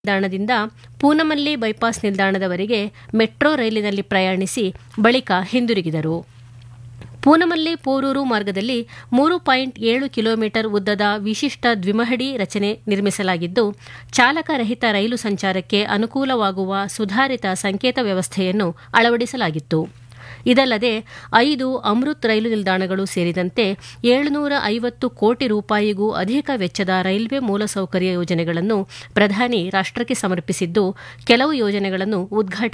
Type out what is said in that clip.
ನಿಲ್ದಾಣದಿಂದ ಪೂನಮಲ್ಲಿ bypass ನಿಲ್ದಾಣದವರೆಗೆ metro ರೈಲಿನಲ್ಲಿ ಪ್ರಯಾಣಿಸಿ ಬಳಿಕ ಹಿಂದಿರುಗಿದರು. ಪೂನಮಲ್ಲಿ ಪೋರೂರು ಮಾರ್ಗದಲ್ಲಿ 3.7 ಕಿಲೋಮೀಟರ್ ಉದ್ದದ ವಿಶಿಷ್ಟ ದ್ವಿಮಹಡಿ ರಚನೆ ನಿರ್ಮಿಸಲಾಗಿದ್ದು, ಚಾಲಕ ರಹಿತ ರೈಲು ಸಂಚಾರಕ್ಕೆ ಅನುಕೂಲವಾಗುವ ಸುಧಾರಿತ ಸಂಕೇತ ವ್ಯವಸ್ಥೆಯನ್ನು ಅಳವಡಿಸಲಾಗಿತ್ತು. ಇದಲ್ಲದೆ 5 ಅಮೃತ್ ರೈಲು ನಿಲ್ದಾಣಗಳು ಸೇರಿದಂತೆ 750 ಕೋಟಿ ರೂಪಾಯಿಗೂ ಅಧಿಕ ವೆಚ್ಚದ ರೈಲ್ವೆ ಮೂಲಸೌಕರ್ಯ ಯೋಜನೆಗಳನ್ನು ಪ್ರಧಾನಿ ರಾಷ್ಟಕ್ಕೆ ಸಮರ್ಪಿಸಿದ್ದು, ಕೆಲವು ಯೋಜನೆಗಳನ್ನು ಉದ್ಘಾಟಿಸಿದರು.